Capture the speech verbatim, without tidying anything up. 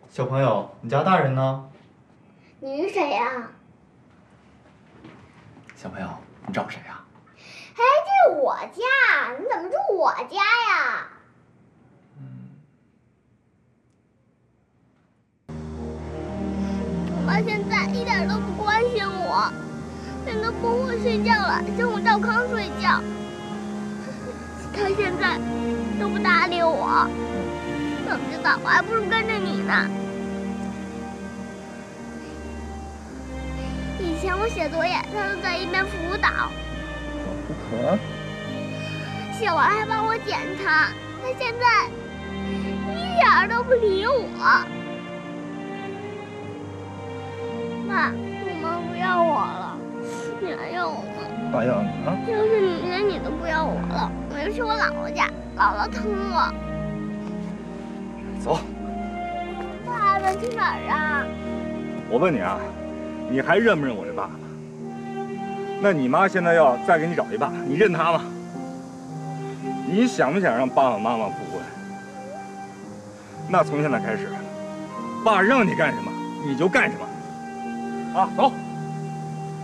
小朋友，你家大人呢？ 你是谁呀？ 小朋友，你找谁呀？ 哎，这是我家，你怎么住我家呀？ 嗯。 我妈现在一点都不关心我，现在不我睡觉了，让我照炕睡觉。她现在都不搭理我，早知道我还不如跟着你呢。以前我写作业，她都在一边辅导。 不可。 写完还帮我检查，她现在一点儿都不理我。妈，我妈不要我了，你还要我吗？ 爸要你啊！ 要是你连你都不要我了，我就去我姥姥家，姥姥疼我。 走。 爸爸去哪儿啊？ 我问你啊，你还认不认我这爸爸？那你妈现在要再给你找一爸，你认他吗？你想不想让爸爸妈妈复婚？那从现在开始，爸让你干什么你就干什么。啊，走。